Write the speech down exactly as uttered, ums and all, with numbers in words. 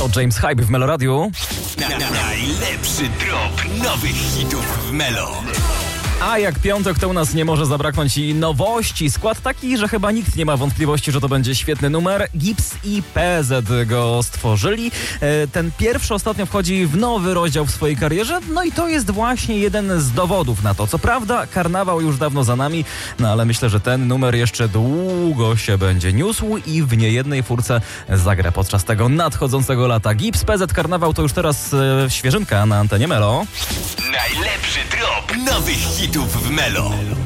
To James Hype w Melo Radiu. Na, na, najlepszy drop nowych hitów w Melo. A jak piątek, to u nas nie może zabraknąć i nowości. Skład taki, że chyba nikt nie ma wątpliwości, że to będzie świetny numer. Gips i P Z go stworzyli. Ten pierwszy ostatnio wchodzi w nowy rozdział w swojej karierze, no i to jest właśnie jeden z dowodów na to. Co prawda karnawał już dawno za nami, no ale myślę, że ten numer jeszcze długo się będzie niósł i w niejednej furce zagra podczas tego nadchodzącego lata. Gips, P Z, karnawał to już teraz e, świeżynka na antenie Melo. Najlepszy drop nowych hitów w Melo.